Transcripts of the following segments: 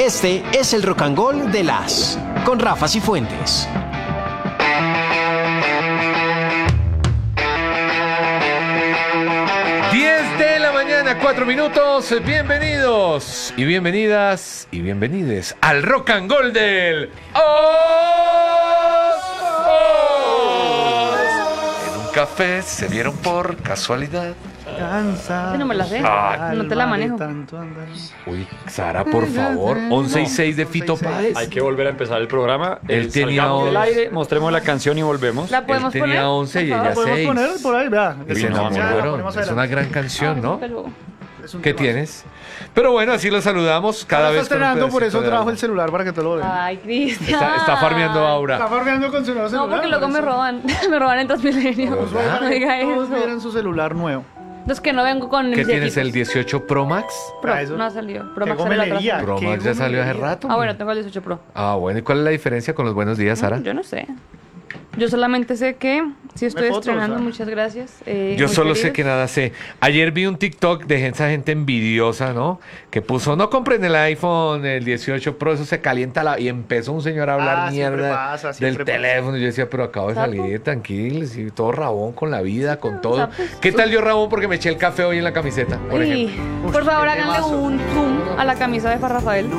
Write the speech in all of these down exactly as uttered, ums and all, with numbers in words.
Este es el Rock and Roll de las con Rafa Cifuentes. diez de la mañana, cuatro minutos. Bienvenidos y bienvenidas y bienvenides al Rock and Roll del Os. En un café se vieron por casualidad. Yo no me la sé, Ah, no te la manejo. Uy, Sara, por favor. once y seis de Fito Páez. Hay que volver a empezar el programa. Él Eh, tenía salgamos del once. aire, mostremos la canción y volvemos. ¿La Él podemos tenía poner? once y Por ella favor. seis. Podemos poner por ahí, vea. Y se Ya, la enamoraron. ponemos Es una adelante. gran canción, ¿no? Pero- Es un ¿Qué temazo. tienes? Pero bueno, así lo saludamos cada Ahora vez. está con un estrenando, por pedacito eso de trajo algo. el celular para que te lo vean. Ay, Cristian. Está, está farmeando Está Aura. farreando con su nuevo celular. No, porque luego por me eso. roban. Me roban en Transmilenio. ¿De verdad? No diga Todos eso. vieran su celular nuevo. Los que no vengo con ¿Qué mis tienes? equipos. ¿El dieciocho Pro Max? Pro, Ah, eso- no ha salido. Pro Qué Max sale la otra gomelería. semana. Pro qué Max ya salió hace gomelería. rato. Ah, bueno, tengo el dieciocho Pro. Ah, bueno. ¿Y cuál es la diferencia con los buenos días, Sara? Yo no sé. Yo solamente sé que sí estoy fotos, estrenando, Sara. muchas gracias. eh, Yo muy solo sé queridos. que nada sé. Ayer vi un TikTok de esa gente envidiosa, ¿no? Que puso, no compren el iPhone, el dieciocho Pro, eso se calienta la... Y empezó un señor a hablar Ah, siempre mierda pasa, del siempre pasa. teléfono. Y yo decía, pero acabo de ¿Sapo? salir, tranquilos, y todo rabón con la vida, con todo. sapo. ¿Qué tal yo rabón? Porque me eché el café hoy en la camiseta, por Uy, ejemplo. por favor, qué háganle temazo. un zoom a la camisa de Farrafael.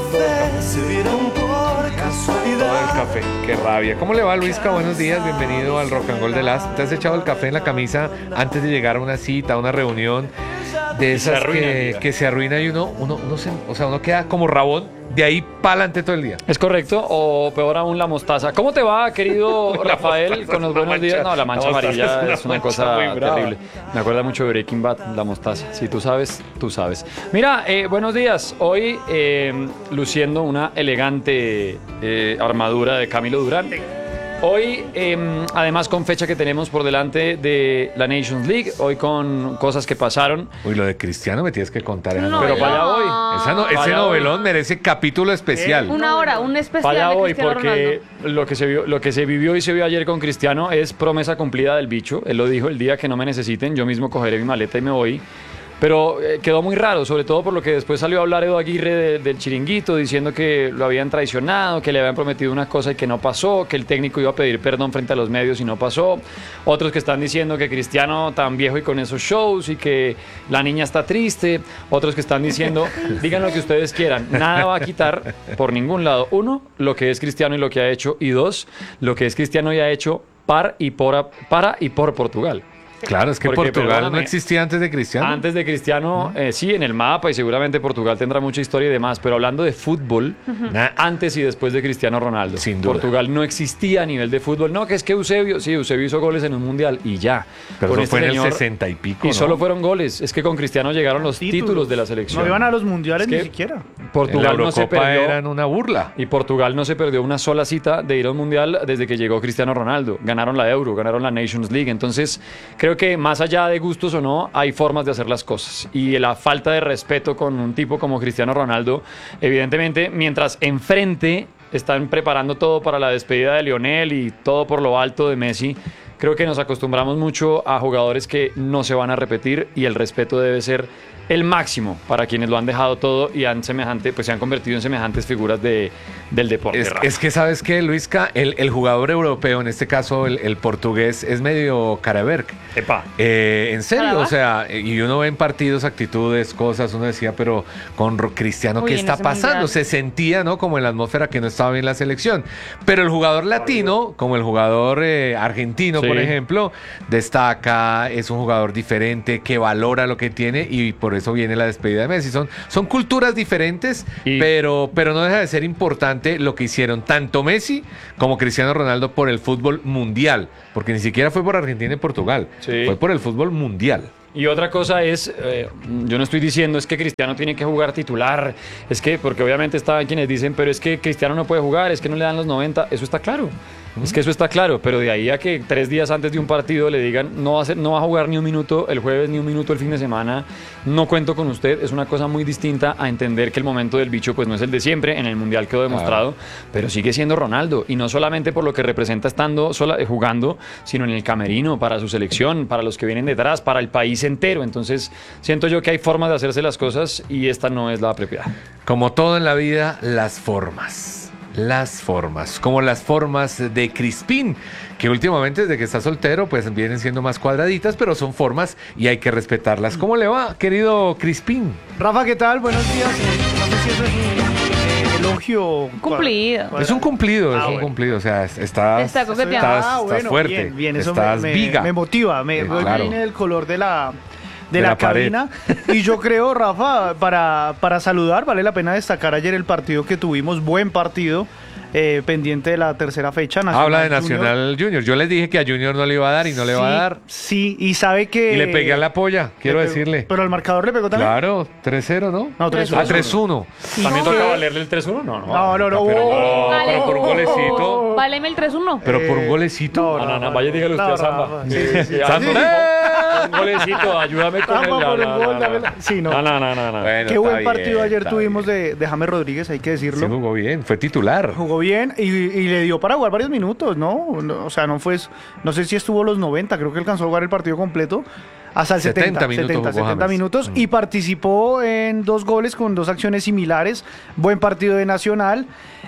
Todo el café, qué rabia. ¿Cómo le va, Luisca? Buenos días, bienvenido al Rock and Roll de las. ¿Te has echado el café en la camisa antes de llegar a una cita, a una reunión? De se esas arruina, que, amiga. que se arruina y uno, uno, uno se, o sea, uno queda como rabón de ahí para adelante todo el día. ¿Es correcto? O peor aún, la mostaza. ¿Cómo te va, querido La Rafael, mostaza con los es una buenos días? mancha. No, la mancha La mostaza amarilla es una es una mancha cosa muy brava. terrible. Me acuerda mucho de Breaking Bad, la mostaza. Si tú sabes, tú sabes. Mira, eh, buenos días. Hoy eh, luciendo una elegante eh, armadura de Camilo Durán. Hoy, eh, además, con fecha que tenemos por delante de la Nations League, hoy con cosas que pasaron. Uy, lo de Cristiano me tienes que contar. esa No, novela. Pero para allá voy. Esa no- ese Vaya novelón hoy. merece capítulo especial. Una hora, un especial Para allá de voy, Cristiano porque Ronaldo. lo que, se vio, lo que se vivió y se vio ayer con Cristiano es promesa cumplida del bicho. Él lo dijo, el día que no me necesiten, yo mismo cogeré mi maleta y me voy. Pero eh, quedó muy raro, sobre todo por lo que después salió a hablar Edo Aguirre de- del Chiringuito, diciendo que lo habían traicionado, que le habían prometido una cosa y que no pasó, que el técnico iba a pedir perdón frente a los medios y no pasó. Otros que están diciendo que Cristiano tan viejo y con esos shows y que la niña está triste. Otros que están diciendo, digan lo que ustedes quieran, nada va a quitar por ningún lado. Uno, lo que es Cristiano y lo que ha hecho. Y dos, lo que es Cristiano y ha hecho par y por, para y por Portugal. Claro, es que Porque, Portugal no perdóname, existía antes de Cristiano. Antes de Cristiano, eh, sí, en el mapa y seguramente Portugal tendrá mucha historia y demás, pero hablando de fútbol, Nah. antes y después de Cristiano Ronaldo. Sin duda. Portugal no existía a nivel de fútbol. No, que es que Eusebio, sí, Eusebio hizo goles en un mundial y ya. Pero Con eso este fue en el señor- sesenta y pico, Y ¿no? solo fueron goles. Es que con Cristiano llegaron los títulos, de la selección. No iban a los mundiales Es que ni siquiera. En la Portugal no se Eurocopa perdió. eran una burla. Y Portugal no se perdió una sola cita de ir a un mundial desde que llegó Cristiano Ronaldo. Ganaron la Euro, ganaron la Nations League. Entonces, creo que más allá de gustos o no, hay formas de hacer las cosas. Y la falta de respeto con un tipo como Cristiano Ronaldo, evidentemente, mientras enfrente están preparando todo para la despedida de Lionel y todo por lo alto de Messi, creo que nos acostumbramos mucho a jugadores que no se van a repetir y el respeto debe ser el máximo para quienes lo han dejado todo y han semejante, pues se han convertido en semejantes figuras de, del deporte. Es, Rafa. es que, ¿sabes qué, Luisca? El, el jugador europeo, en este caso el, el portugués, es medio caraberc. Epa. Eh, en serio, ¿Caraba? o sea, y uno ve en partidos actitudes, cosas, uno decía, pero con Ro- Cristiano, Uy, ¿qué en está ese pasando? mundial. Se sentía, ¿no? Como en la atmósfera que no estaba bien la selección. Pero el jugador latino, como el jugador eh, argentino, Sí. por ejemplo, destaca, es un jugador diferente, que valora lo que tiene y por eso viene la despedida de Messi. Son, son culturas diferentes, Y- pero, pero no deja de ser importante lo que hicieron tanto Messi como Cristiano Ronaldo por el fútbol mundial, porque ni siquiera fue por Argentina y Portugal, Sí. fue por el fútbol mundial. Y otra cosa es, eh, yo no estoy diciendo es que Cristiano tiene que jugar titular, es que, porque obviamente están quienes dicen, pero es que Cristiano no puede jugar, es que no le dan los noventa, eso está claro. Es que eso está claro, pero de ahí a que tres días antes de un partido le digan no va a, ser, no va a jugar ni un minuto el jueves ni un minuto el fin de semana, no cuento con usted, es una cosa muy distinta a entender que el momento del bicho pues no es el de siempre, en el Mundial quedó demostrado, claro. Pero sigue siendo Ronaldo, y no solamente por lo que representa estando sola, eh, jugando, sino en el camerino, para su selección, para los que vienen detrás, para el país entero. Entonces siento yo que hay formas de hacerse las cosas y esta no es la apropiada. Como todo en la vida, las formas. Las formas, como las formas de Crispín, que últimamente desde que está soltero pues vienen siendo más cuadraditas, pero son formas y hay que respetarlas. ¿Cómo le va, querido Crispín? Rafa, ¿qué tal? Buenos días. No sé si eso es un eh, elogio. Cumplido. Cuadra- Es un cumplido, Ah, es un bueno. cumplido, o sea, estás, Está coqueteando. estás, Ah, estás bueno, fuerte, bien, bien, eso estás me, me, viga. me motiva, me, Eh, hoy claro. viene el color de la de, De la, la pared. cabina. Y yo creo, Rafa, para, para saludar, vale la pena destacar ayer el partido que tuvimos, buen partido, eh, pendiente de la tercera fecha. Nacional Habla de Junior. Nacional Junior. Yo les dije que a Junior no le iba a dar y no le va a Sí, dar. Sí, y sabe que... Y le pegué a la polla, quiero le pegó- decirle. Pero al marcador le pegó también. Claro, tres cero, ¿no? No, tres uno. Ah, tres uno. ¿También No. toca valerle el tres uno? No, no. No, no, no. Pero, Oh, no, pero por un golecito. Váleme el tres uno. Pero por un Eh, golecito. no, No, no, no, vaya y dígale usted no, a Samba. Rafa, sí, sí, sí. Samba. Un golecito, ayúdame con Samba él. por No, un no, gol, no, dame no. la- sí, no. No, no, no, no, no. Bueno, Qué está buen partido bien, ayer está tuvimos bien. de, de James Rodríguez, hay que decirlo. Sí, jugó bien, fue titular. Jugó bien y, y le dio para jugar varios minutos, ¿no? No, O sea, no fue, no sé si estuvo los noventa, creo que alcanzó a jugar el partido completo. Hasta el setenta, setenta minutos setenta, jugó setenta James. minutos Mm. y participó en dos goles con dos acciones similares. Buen partido de Nacional.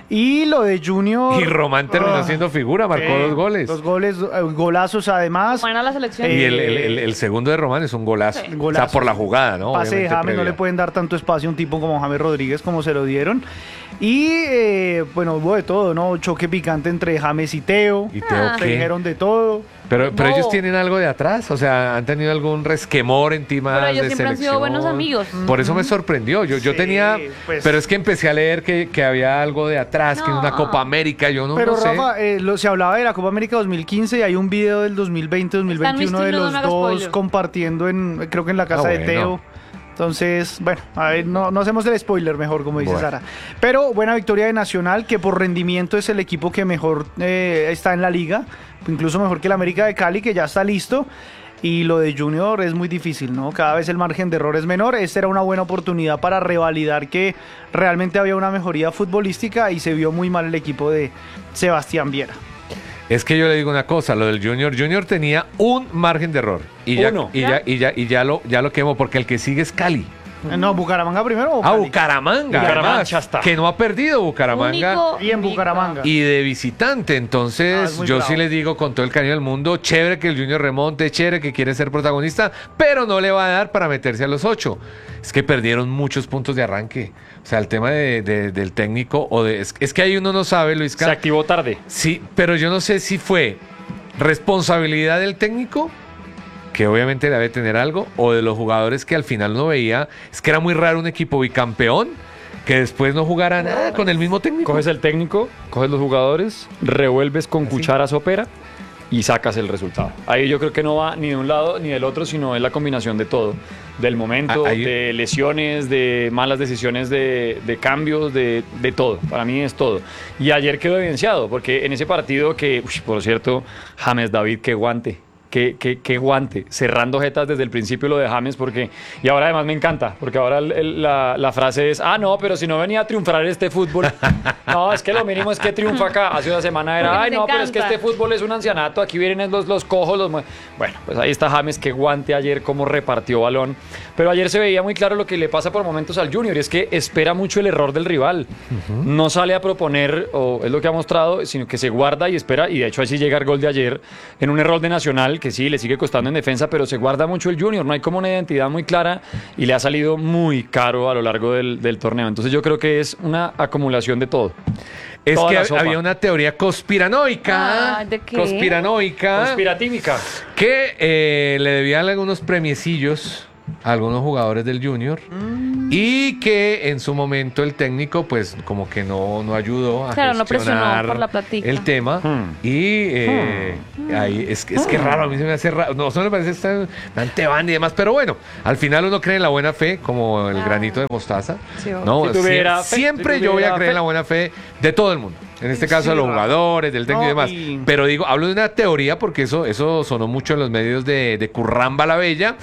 Y lo de Junior. Y Román terminó Ah, siendo figura, marcó eh, dos goles. Dos goles, eh, golazos además. Buena la selección. Y Eh, el, el- el- el segundo de Román es un golazo. Sí. O sea, Golazo. por la jugada, ¿no? Pase de Obviamente James, no previa. le pueden dar tanto espacio a un tipo como James Rodríguez como se lo dieron. Y eh, bueno, hubo de todo, ¿no? Choque picante entre James y Teo. ¿Y Teo Ah. Se qué? dijeron de todo. Pero, pero No. ellos tienen algo de atrás, o sea, han tenido algún resquemor en temas Pero ellos de siempre han sido selección. buenos amigos. Por eso me sorprendió. Yo, yo Sí, tenía, pues- pero es que empecé a leer que, que había algo de atrás, que en una No. Copa América, yo no Pero lo sé. Rafa, eh, lo- se hablaba de la Copa América dos mil quince y hay un video del dos mil veinte dos mil veintiuno de Está en mis los tweets, no me hagas dos spoiler. compartiendo en, creo que en la casa Ah, de bueno. Teo. Entonces, bueno, a ver, no, no hacemos el spoiler mejor, como dice Bueno. Sara. Pero buena victoria de Nacional, que por rendimiento es el equipo que mejor eh, está en la liga, incluso mejor que el América de Cali, que ya está listo. Y lo de Junior es muy difícil, ¿no? Cada vez el margen de error es menor. Esta era una buena oportunidad para revalidar que realmente había una mejoría futbolística y se vio muy mal el equipo de Sebastián Viera. Es que yo le digo una cosa, lo del Junior, Junior tenía un margen de error y ya, Uno. y ya, y ya, y ya lo, ya lo quemó porque el que sigue es Cali. No, Bucaramanga primero o Ah, Cali? Bucaramanga, Bucaramanga además, está. que no ha perdido Bucaramanga. Único Y en invicto. Bucaramanga. Y de visitante, Ah, entonces es muy yo bravo. sí les digo con todo el cariño del mundo, chévere que el Junior remonte, chévere que quiere ser protagonista, pero no le va a dar para meterse a los ocho. Es que perdieron muchos puntos de arranque. O sea, el tema de- de- del técnico, o de, es, es que ahí uno no sabe, Luis Se Ca- activó tarde. Sí, pero yo no sé si fue responsabilidad del técnico, que obviamente debe tener algo, o de los jugadores que al final no veía. Es que era muy raro un equipo bicampeón que después no jugara nada con el mismo técnico. Coges el técnico, coges los jugadores, revuelves con cuchara sopera y sacas el resultado. Ahí yo creo que no va ni de un lado ni del otro, sino es la combinación de todo. Del momento, Ah, ahí- de lesiones, de malas decisiones, de, de cambios, de, de todo. Para mí es todo. Y ayer quedó evidenciado, porque en ese partido que, uy, por cierto, James David, qué guante. Qué, qué, qué guante, cerrando jetas desde el principio lo de James, porque, y ahora además me encanta, porque ahora el- el- la, la frase es, ah, no, pero si no venía a triunfar este fútbol, no, es que lo mínimo es que triunfa acá. Hace una semana era, Porque ay, te no, pero es que encanta. este fútbol es un ancianato, aquí vienen los, los cojos, los... mue-". Bueno, pues ahí está James, qué guante ayer, cómo repartió balón, pero ayer se veía muy claro lo que le pasa por momentos al Junior, y es que espera mucho el error del rival, no sale a proponer, o es lo que ha mostrado, sino que se guarda y espera, y de hecho así llega el gol de ayer, en un error de Nacional, que sí, le sigue costando en defensa, pero se guarda mucho el Junior, no hay como una identidad muy clara, y le ha salido muy caro a lo largo del, del torneo, entonces yo creo que es una acumulación de todo. Es Toda que la ha- sopa. había una teoría conspiranoica, Ah, ¿de qué? conspiranoica, Conspiratímica. que eh, le debían algunos premiecillos a algunos jugadores del Junior y que en su momento el técnico pues como que no, no ayudó a Claro, no presionó gestionar por la platica. el tema Hmm. y eh, ahí es, que- es que raro, a mí se me hace raro, no, solo me parece tan antebán y demás, pero bueno, al final uno cree en la buena fe como el Ah. granito de mostaza, Sí, no, Si tuviera Sie- fe, siempre si yo voy a tuviera creer en fe. la buena fe de todo el mundo. En este caso, a los Sí, jugadores, del técnico no, y demás. y- Pero digo, hablo de una teoría porque eso, eso sonó mucho en los medios de, de Curramba la Bella.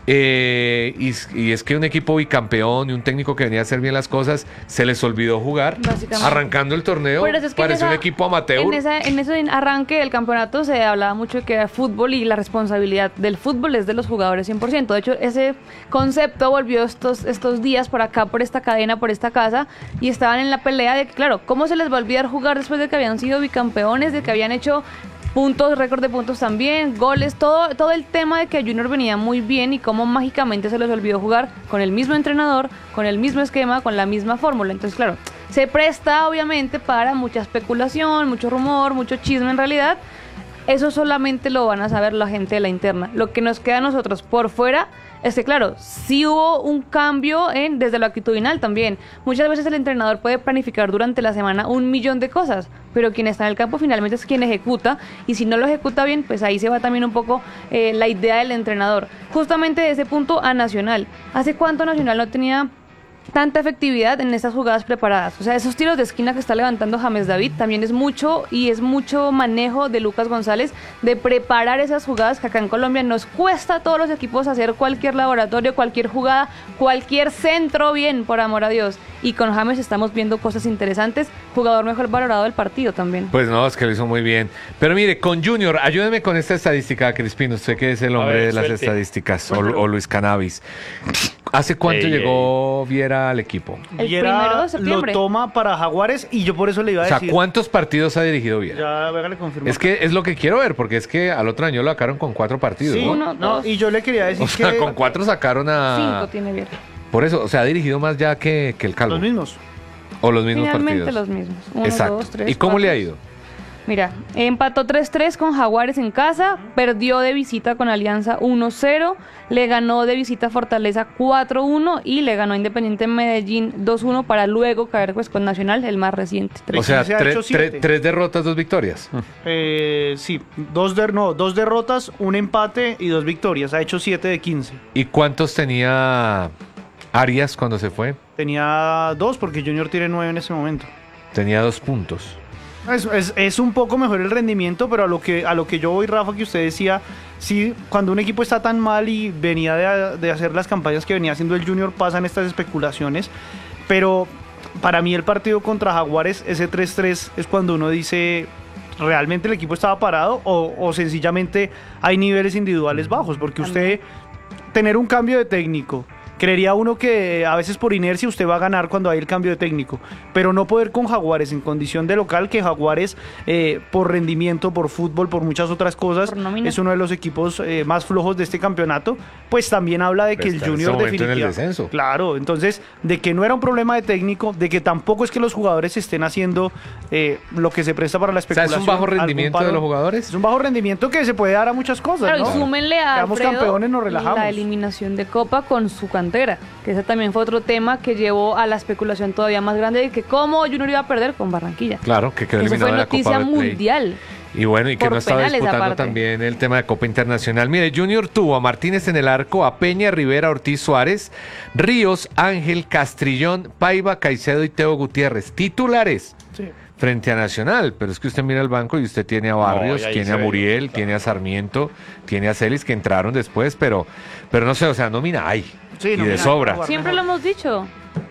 Eh, y, y es que un equipo bicampeón y un técnico que venía a hacer bien las cosas, se les olvidó jugar. Básicamente. Arrancando el torneo, Pero es que en pareció un esa- equipo amateur. En, esa, en ese arranque del campeonato se hablaba mucho de que era fútbol y la responsabilidad del fútbol es de los jugadores cien por ciento. De hecho, ese concepto volvió estos, estos días por acá, por esta cadena, por esta casa, y estaban en la pelea de que, claro, ¿cómo se les va a olvidar jugar después de que habían sido bicampeones, de que habían hecho puntos, récord de puntos también, goles, todo, todo el tema de que Junior venía muy bien y cómo mágicamente se les olvidó jugar con el mismo entrenador, con el mismo esquema, con la misma fórmula? Entonces, claro, se presta obviamente para mucha especulación, mucho rumor, mucho chisme en realidad. Eso solamente lo van a saber la gente de la interna. Lo que nos queda a nosotros por fuera es que, claro, sí hubo un cambio en, desde lo actitudinal también. Muchas veces el entrenador puede planificar durante la semana un millón de cosas, pero quien está en el campo finalmente es quien ejecuta, y si no lo ejecuta bien, pues ahí se va también un poco eh, la idea del entrenador. Justamente de ese punto a Nacional. ¿Hace cuánto Nacional no tenía tanta efectividad en estas jugadas preparadas? O sea, esos tiros de esquina que está levantando James David también es mucho, y es mucho manejo de Lucas González de preparar esas jugadas que acá en Colombia nos cuesta a todos los equipos hacer cualquier laboratorio, cualquier jugada, cualquier centro bien, por amor a Dios. Y con James estamos viendo cosas interesantes, jugador mejor valorado del partido también. Pues no, es que lo hizo muy bien. Pero mire, con Junior, ayúdeme con esta estadística, Crispino. Usted que es el hombre ver, de las suelte. estadísticas, o, o Luis Cannabis. ¿Hace cuánto Ey, llegó Viera al equipo? El Viera primero de septiembre. lo toma para Jaguares y yo por eso le iba a O sea, decir. ¿cuántos partidos ha dirigido Viera? Ya, venga, le confirmo. Es que es lo que quiero ver, porque es que al otro año lo sacaron con cuatro partidos, Sí, ¿no? Uno, no, dos. y yo le quería decir O sea, que con cuatro sacaron a... Cinco tiene bien. Por eso, o sea, ha dirigido más ya que, que el Calvo. los mismos. O los mismos Finalmente partidos. los mismos. Uno, Exacto. dos, tres, ¿Y cómo cuatro. le ha ido? Mira, empató tres tres con Jaguares en casa, perdió de visita con Alianza uno cero, le ganó de visita a Fortaleza cuatro uno y le ganó a Independiente Medellín dos uno para luego caer pues con Nacional, el más reciente. O sea, se ha tre- hecho tre- siete. tres derrotas, dos victorias. Eh, sí, dos, der- no, dos derrotas, un empate y dos victorias. Ha hecho siete de quince. ¿Y cuántos tenía Arias cuando se fue? Tenía dos porque Junior tiene nueve en ese momento. Tenía dos puntos. Es, es- es un poco mejor el rendimiento, pero a lo que a lo que yo voy, Rafa, que usted decía, sí, cuando un equipo está tan mal y venía de, de hacer las campañas que venía haciendo el Junior, pasan estas especulaciones. Pero para mí el partido contra Jaguares, ese tres tres, es cuando uno dice, ¿realmente el equipo estaba parado o, o sencillamente hay niveles individuales bajos? Porque usted, tener un cambio de técnico, creería uno que a veces por inercia usted va a ganar cuando hay el cambio de técnico, pero no poder con Jaguares en condición de local, que Jaguares eh, por rendimiento, por fútbol, por muchas otras cosas, Por nómina. es uno de los equipos eh, más flojos de este campeonato, pues también habla de que Pero el está en Junior este momento en el definitivamente... descenso. Claro, entonces, de que no era un problema de técnico, de que tampoco es que los jugadores estén haciendo eh, lo que se presta para la O sea, especulación. ¿es un bajo algún rendimiento paro. de los jugadores? Es un bajo rendimiento que se puede dar a muchas cosas, Claro, ¿no? y súmenle a Quedamos Alfredo campeones, nos relajamos. la eliminación de Copa con su cantera, que ese también fue otro tema que llevó a la especulación todavía más grande de que cómo Junior iba a perder con Barranquilla. Claro, que quedó Eso eliminado fue de la Copa noticia Betplay. mundial. Y bueno, y que Por no estaba penales, disputando aparte. también el tema de Copa Internacional. Mire, Junior tuvo a Martínez en el arco, a Peña, Rivera, Ortiz, Suárez, Ríos, Ángel, Castrillón, Paiva, Caicedo y Teo Gutiérrez. Titulares Sí. frente a Nacional. Pero es que usted mira el banco y usted tiene a Barrios, y ahí tiene se a ve, Muriel, claro. tiene a Sarmiento, tiene a Celis que entraron después, pero, pero no sé, o sea, nómina hay. Sí, y nómina de hay, sobra. Jaguar. Siempre lo hemos dicho.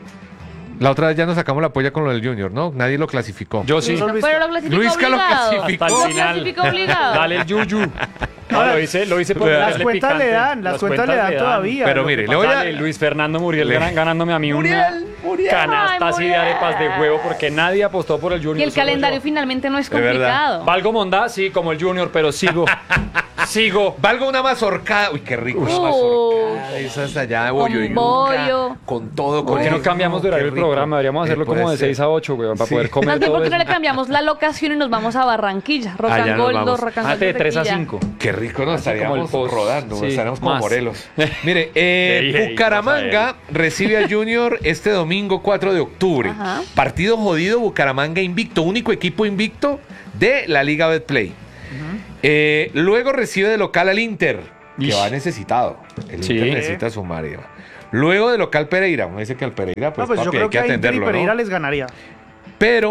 La otra vez ya nos sacamos la polla con lo del Junior, ¿no? Nadie lo clasificó. Yo sí. Luis- Pero lo clasificó Luisca lo obligado. clasificó. Hasta el Lo final. clasificó obligado. Dale el yuyu. No, Ahora, lo hice, lo hice por las darle cuentas picante. le dan, las cuentas le dan todavía. Pero Lo mire, que le voy a... Dale, Luis Fernando Muriel Le- ganan- ganándome a mí Muriel, una Muriel. canasta Ay, así de Muriel. arepas de huevo porque nadie apostó por el Junior. Y el solo calendario yo. finalmente no es verdad. complicado. Valgo Mondá, sí, como el Junior, pero sigo. sigo. Valgo una mazorcada. Uy, qué rico. Una Uh. mazorcada. Esas allá de bollo y Con bollo. Con todo. Con ¿Por qué no eso. cambiamos de Qué horario el rico. programa? Deberíamos hacerlo Eh, puede como de ser. seis a ocho, güey, para Sí. poder comer Más bien, todo ¿por qué no eso. le cambiamos la locación y nos vamos a Barranquilla? Allá nos Rocangol, vamos. dos Rocangol. Antes de tres a Barranquilla. cinco. Qué rico, ¿no? Así como Estaríamos el post. rodando, Sí, estaríamos como más. Morelos. Mire, eh, Ey, ey, Bucaramanga recibe a Junior este domingo cuatro de octubre. Ajá. Partido jodido, Bucaramanga invicto, único equipo invicto de la Liga Betplay. Eh, luego recibe de local al Inter, que Ish. va necesitado. El Sí. Inter necesita sumar. y va. Luego de local Pereira. Uno dice que al Pereira, No, pues, pues yo papi, creo hay que que a Inter y atenderlo, Pereira ¿no? les ganaría. Pero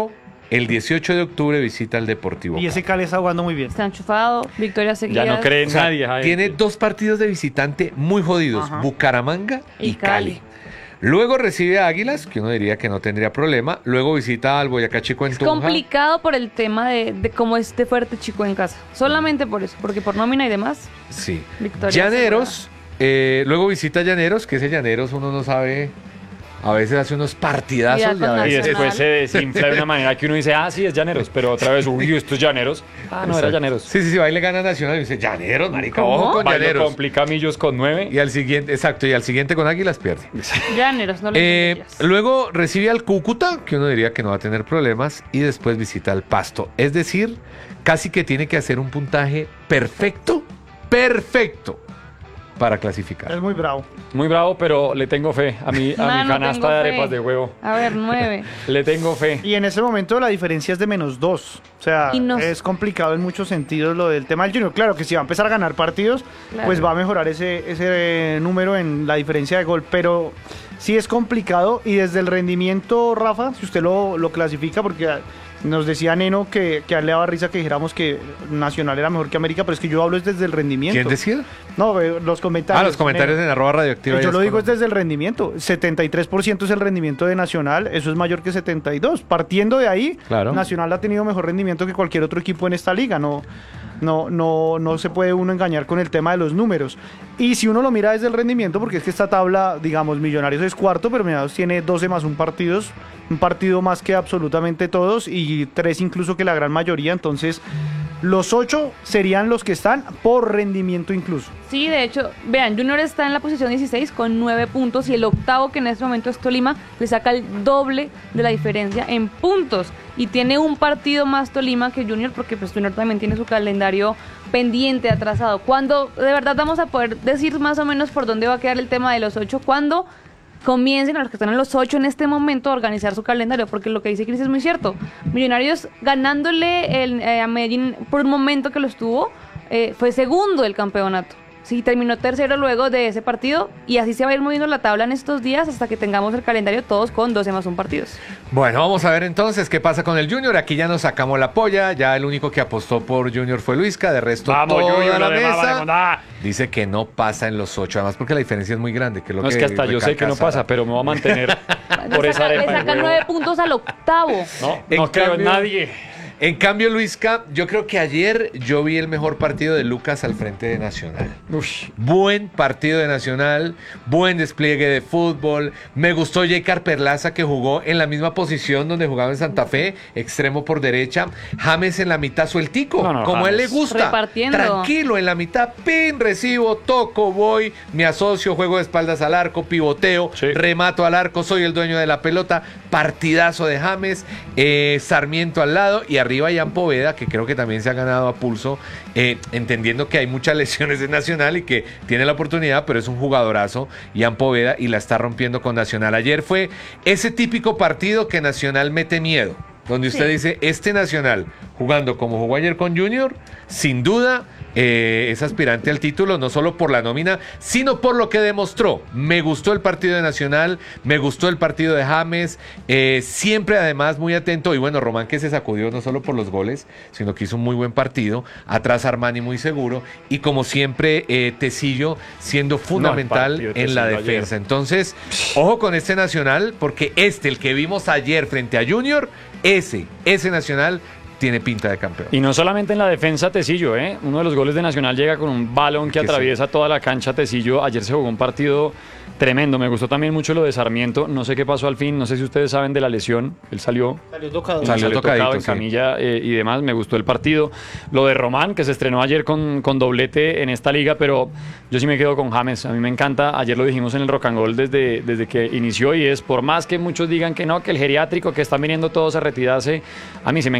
El dieciocho de octubre visita al Deportivo Y ese Cali. Cali está jugando muy bien. Está enchufado, victorias seguidas. Ya no cree en O sea, nadie. Jaime. tiene dos partidos de visitante muy jodidos, Ajá. Bucaramanga y, Y Cali. Cali. Luego recibe a Águilas, que uno diría que no tendría problema. Luego visita al Boyacá Chico en Es Tunja. complicado por el tema de, de cómo es de fuerte Chico en casa. Solamente por eso, porque por nómina y demás. Sí. Victoria Llaneros, eh, luego visita Llaneros, que ese Llaneros uno no sabe, a veces hace unos partidazos. Ya con y a la Y veces- después se desinfla de una manera que uno dice, ah, sí, es Llaneros. Pero otra vez, uy, esto es Llaneros. Ah, no, era Exacto. Llaneros. Sí, sí, sí, va y le gana Nacional y dice, Llaneros, marica, ¿Cómo? ojo con Bailo Llaneros. complica Millos con nueve. Y al siguiente, exacto, y al siguiente con Águilas pierde. Llaneros, no le Eh, entendías. luego recibe al Cúcuta, que uno diría que no va a tener problemas, y después visita al Pasto. Es decir, casi que tiene que hacer un puntaje perfecto, perfecto, para clasificar. Es muy bravo. Muy bravo, pero le tengo fe a mi, a No, mi no canasta tengo de fe. arepas de huevo. A ver, nueve. Le tengo fe. Y en ese momento la diferencia es de menos dos. O sea, Y nos- es complicado en muchos sentidos lo del tema del Junior. Claro que si va a empezar a ganar partidos, Claro. pues va a mejorar ese, ese número en la diferencia de gol. Pero sí es complicado. Y desde el rendimiento, Rafa, si usted lo, lo clasifica, porque nos decía Neno que, que a él le daba risa que dijéramos que Nacional era mejor que América, pero es que yo hablo es desde el rendimiento. ¿Quién decía? No, eh, los comentarios. Ah, los comentarios Neno. en arroba radioactiva. Yo ya lo es digo es Colombia. desde el rendimiento. setenta y tres por ciento es el rendimiento de Nacional. Eso es mayor que setenta y dos. Partiendo de ahí, Claro. Nacional ha tenido mejor rendimiento que cualquier otro equipo en esta liga. No, no, no, no se puede uno engañar con el tema de los números. Y si uno lo mira desde el rendimiento, porque es que esta tabla, digamos, Millonarios es cuarto, pero Millonarios tiene doce más un partidos, un partido más que absolutamente todos y tres incluso que la gran mayoría. Entonces, los ocho serían los que están por rendimiento incluso. Sí, de hecho, vean, Junior está en la posición dieciséis con nueve puntos y el octavo, que en este momento es Tolima, le saca el doble de la diferencia en puntos. Y tiene un partido más Tolima que Junior, porque pues Junior también tiene su calendario pendiente, atrasado. ¿Cuándo de verdad vamos a poder decir más o menos por dónde va a quedar el tema de los ocho? ¿Cuándo comiencen a los que están en los ocho en este momento a organizar su calendario? Porque lo que dice Cris es muy cierto. Millonarios ganándole el, eh, a Medellín por un momento que lo estuvo, eh, fue segundo del campeonato. Sí, terminó tercero luego de ese partido y así se va a ir moviendo la tabla en estos días hasta que tengamos el calendario todos con doce más un partidos. Bueno, vamos a ver entonces qué pasa con el Junior. Aquí ya nos sacamos la polla. Ya el único que apostó por Junior fue Luisca. De resto, Vamos, toda Junior, la lo demás vale mesa mondá. dice que no pasa en los ocho. Además, porque la diferencia es muy grande. Que es lo No, es que hasta yo sé que no recalca pasa, Sara. pero me voy a mantener por le esa saca, le arepa de saca huevo. nueve puntos al octavo. No, En no creo en cambio- nadie. En cambio, Luisca, yo creo que ayer yo vi el mejor partido de Lucas al frente de Nacional. Ush. Buen partido de Nacional, buen despliegue de fútbol. Me gustó Jaycar Perlaza, que jugó en la misma posición donde jugaba en Santa Fe, extremo por derecha. James en la mitad sueltico, No, no, como a él le James. gusta. Repartiendo. Tranquilo, en la mitad, pin, recibo, toco, voy, me asocio, juego de espaldas al arco, pivoteo, Sí. remato al arco, soy el dueño de la pelota. Partidazo de James, eh, Sarmiento al lado y arriba Jan Poveda, que creo que también se ha ganado a pulso, eh, entendiendo que hay muchas lesiones de Nacional y que tiene la oportunidad, pero es un jugadorazo, Jan Poveda, y la está rompiendo con Nacional. Ayer fue ese típico partido que Nacional mete miedo, donde usted Sí. dice, este Nacional, jugando como jugó ayer con Junior, sin duda eh, es aspirante al título, no solo por la nómina, sino por lo que demostró. Me gustó el partido de Nacional, me gustó el partido de James, eh, siempre además muy atento, y bueno, Román que se sacudió no solo por los goles, sino que hizo un muy buen partido, atrás Armani muy seguro, y como siempre eh, Tecillo siendo fundamental partido de en la Tecillo defensa. ayer. Entonces, ojo con este Nacional, porque este, el que vimos ayer frente a Junior, ese, ese Nacional tiene pinta de campeón. Y no solamente en la defensa Tecillo, ¿eh? Uno de los goles de Nacional llega con un balón que Que atraviesa toda la cancha Tecillo. Ayer se jugó un partido tremendo. Me gustó también mucho lo de Sarmiento. No sé qué pasó al fin. No sé si ustedes saben de la lesión. Él salió, Salió tocado. Salió salió tocadito, tocado en sí. camilla eh, y demás. Me gustó el partido. Lo de Román, que se estrenó ayer con, con doblete en esta liga, pero yo sí me quedo con James. A mí me encanta. Ayer lo dijimos en el Rock and Roll desde, desde que inició y es por más que muchos digan que no, que el geriátrico, que están viniendo todos a retirarse, a mí sí me encantó ver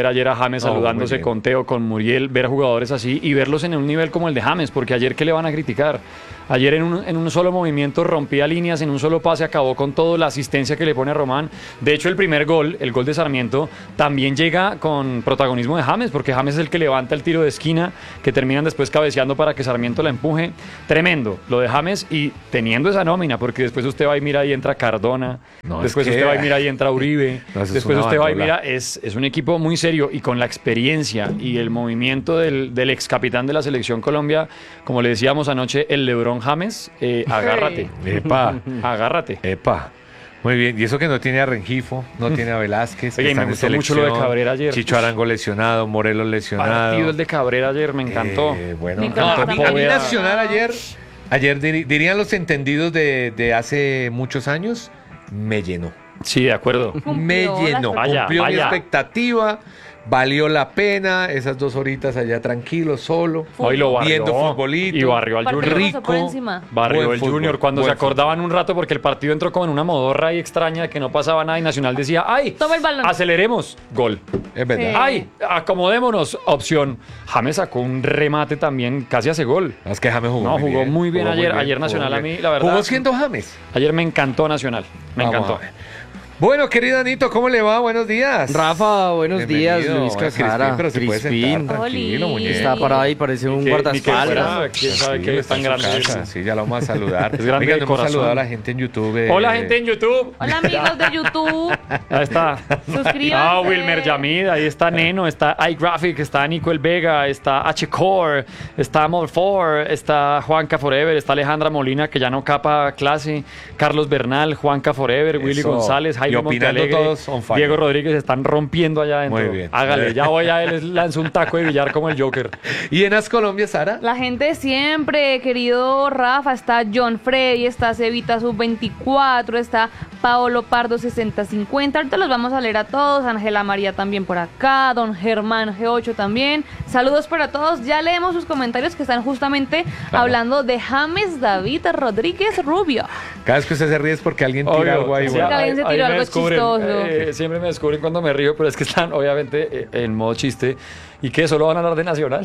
ver ayer a James Oh, saludándose muy bien. con Teo, con Muriel, ver a jugadores así y verlos en un nivel como el de James, porque ayer, ¿qué le van a criticar? Ayer en un, en un solo movimiento rompía líneas, en un solo pase acabó con todo, la asistencia que le pone a Román. De hecho, el primer gol, el gol de Sarmiento, también llega con protagonismo de James, porque James es el que levanta el tiro de esquina, que terminan después cabeceando para que Sarmiento la empuje. Tremendo lo de James, y teniendo esa nómina, porque después usted va y mira y entra Cardona, No, después es que- usted va y mira y entra Uribe, No, eso es después una usted va y bandola. mira, es, es un equipo muy serio, y con la experiencia y el movimiento del, del ex capitán de la selección Colombia, como le decíamos anoche, el Lebrón James, eh, agárrate, Epa, agárrate. epa. Muy bien, y eso que no tiene a Rengifo, no tiene a Velázquez. que Oye, y está me en gustó mucho lo de selección, Cabrera ayer. Chicho Arango lesionado, Morelos lesionado. Partido el de Cabrera ayer, me encantó. Eh, bueno, Me no, encantó a, mí, también. a mí Poveda. Nacional ayer, ayer diri- dirían los entendidos de, de hace muchos años, me llenó. Sí, de acuerdo. Me Cumplió la llenó, Vaya, cumplió mi vaya. expectativa, valió la pena esas dos horitas allá tranquilo, solo, Hoy lo barrió. viendo futbolito. Y barrió al Partido Junior. pasó por rico. encima. Barrió Buen el fútbol, Junior cuando buen se acordaban un rato, porque el partido entró como en una modorra y extraña de que no pasaba nada, y Nacional decía, ¡ay! Toma el balón. Aceleremos. Gol. Es verdad. Sí. ¡Ay! Acomodémonos. Opción. James sacó un remate también, casi hace gol. No, es que James jugó No, muy jugó bien. muy bien jugó ayer. muy Ayer jugó Nacional muy a bien. mí, la verdad. Jugó siendo James. Ayer me encantó Nacional. Me Vamos encantó. a ver. Bueno, querido Anito, ¿cómo le va? Buenos días. Rafa, buenos días, Bienvenido. Luis Bueno, Crispín, Casara, pero se puede Crispín. sentar tranquilo, Oli. muñeco. Está parado ahí, parece un Ni que- ni que guardaespaldas. fuera- ¿Quién sabe Sí, qué es está tan en su grande casa. eso? Sí, ya lo vamos a saludar. Es grande Oiga, de no hemos corazón. saludado a la gente en YouTube. eh, Hola, gente en YouTube. Hola amigos de YouTube, Ahí está. suscríbanse. Ah, Wilmer Yamid, ahí está Neno, está iGraphic, está Nico El Vega, está H-Core, está Molfor, está Juanca Forever, está Alejandra Molina, que ya no capa clase, Carlos Bernal, Juanca Forever, Willy Eso. González, Y Jaime opinando Montealegre, todos on fire. Diego Rodríguez, están rompiendo allá adentro. Muy bien. Hágale, ya voy a él, les lanzo un taco de billar como el Joker. ¿Y en As Colombia, Sara? La gente de siempre, querido Rafa, está John Freddy, está Cevita Sub veinticuatro, está Paolo Pardo sesenta cincuenta. Ahorita los vamos a leer a todos. Ángela María también por acá, don Germán G ocho también. Saludos para todos. Ya leemos sus comentarios que están justamente hablando de James David Rodríguez Rubio. Cada vez que usted se ríe es porque alguien tira Obvio, algo ahí. o bueno. sea, alguien se tiró me algo descubren, chistoso. eh, siempre me descubren cuando me río, pero es que están obviamente eh, en modo chiste. ¿Y qué? ¿Solo van a hablar de Nacional?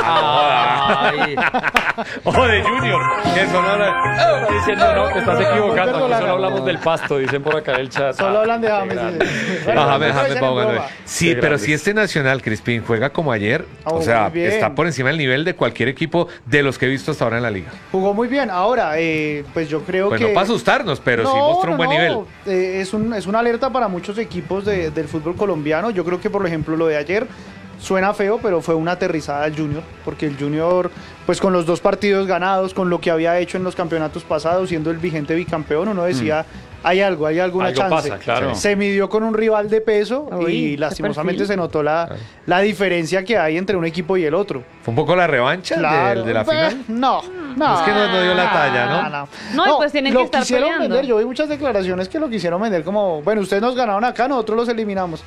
Ay, O de Junior. Que eso no era- Está diciendo no, te estás equivocando. Aquí Perdona. solo hablamos del pasto, dicen por acá en el chat. Solo hablan de qué James. grande. dice. No, Bueno, James, eso James dicen en va jugando broma. bien. Sí, Qué pero grandes. si este Nacional, Crispín, juega como ayer, Oh, o sea, muy bien. está por encima del nivel de cualquier equipo de los que he visto hasta ahora en la liga. Jugó muy bien. Ahora, eh, pues yo creo Pues que... no para asustarnos, pero sí mostró un buen no. nivel. Eh, es, un, es una alerta para muchos equipos de- del fútbol colombiano. Yo creo que, por ejemplo, lo de ayer suena feo, pero fue una aterrizada al Junior, porque el Junior, pues con los dos partidos ganados, con lo que había hecho en los campeonatos pasados, siendo el vigente bicampeón, uno decía, hay algo, hay alguna Algo chance. pasa, claro. Se midió con un rival de peso Uy, y qué lastimosamente perfil. se notó la, la diferencia que hay entre un equipo y el otro. Fue un poco la revancha del- de la pues, final. No, no. Es que no- no dio la talla, ¿no? No, y pues tienen lo que estar quisieron peleando. vender. Yo vi muchas declaraciones que lo quisieron vender como, bueno, ustedes nos ganaron acá, nosotros los eliminamos.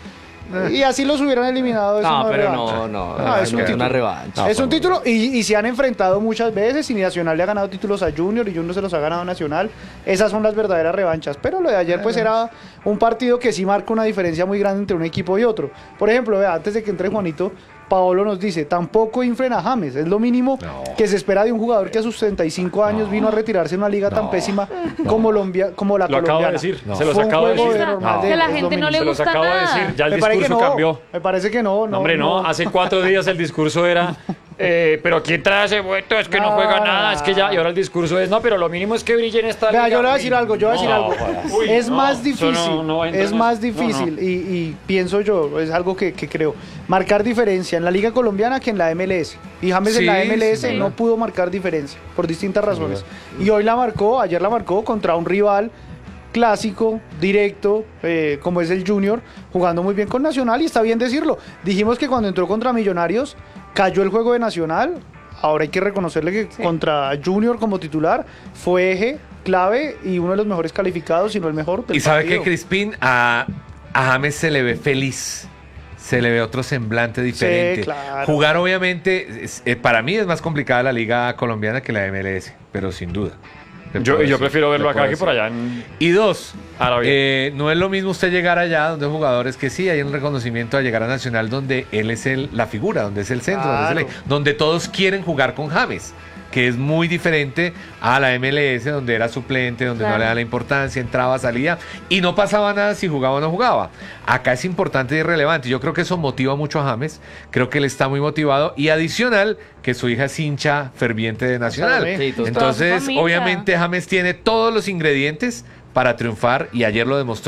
Y así los hubieran eliminado. Eso no, es pero revancha. no, no, No, es no un es una título. revancha. Es un título y, y se han enfrentado muchas veces y Nacional le ha ganado títulos a Junior y Junior se los ha ganado a Nacional. Esas son las verdaderas revanchas. Pero lo de ayer pues era un partido que sí marca una diferencia muy grande entre un equipo y otro. Por ejemplo, vea, antes de que entre Juanito, Paolo nos dice, tampoco infren a James. Es lo mínimo No. que se espera de un jugador que a sus treinta y cinco años vino a retirarse en una liga tan pésima como, Colombia, como la Lo acabo colombiana. de decir, No. se los Fue un acabo de juego decir. de normal Que de- la es lo gente no mínimo. le Se los gusta acabo de nada. decir, ya el Me parece que discurso no, cambió. Me parece que no. No, hombre, no, hace cuatro días el discurso era, eh, pero ¿quién trae ese vuelto? Es que no, No, juega no, nada, no. es que ya, y ahora el discurso es, no, pero lo mínimo es que brille en esta Vea, liga. yo le voy a decir algo, yo voy a decir No, algo. jodas. Uy, Es no, más eso difícil, no- no entra es en más eso. No, difícil no. Y, y pienso yo, es algo que, que creo, marcar diferencia en la liga colombiana que en la M L S. Y James Sí, en la M L S sí. no pudo marcar diferencia por distintas razones. Y hoy la marcó, ayer la marcó contra un rival clásico, directo, eh, como es el Junior, jugando muy bien con Nacional y está bien decirlo. Dijimos que cuando entró contra Millonarios cayó el juego de Nacional. Ahora hay que reconocerle que Sí. contra Junior como titular fue eje, clave y uno de los mejores calificados, si no el mejor. del Y sabe partido. que Crispín, a, a James se le ve feliz. Se le ve otro semblante diferente. claro. Jugar, obviamente, es- eh, para mí es más complicada la liga colombiana que la M L S, pero sin duda. Yo, puedo yo decir, prefiero verlo le acá puedo que decir. por allá en Y dos, Arabia. eh, no es lo mismo usted llegar allá donde hay jugadores que sí, hay un reconocimiento a llegar a Nacional donde él es el, la figura, donde es el centro, donde, es el- Claro. donde todos quieren jugar con James, que es muy diferente a la M L S donde era suplente, donde Claro. no le da la importancia, entraba, salía y no pasaba nada si jugaba o no jugaba. Acá es importante y relevante. Yo creo que eso motiva mucho a James, creo que él está muy motivado y adicional que su hija es hincha ferviente de Nacional. Sí, total. Entonces, Toda su familia. obviamente James tiene todos los ingredientes para triunfar y ayer lo demostró.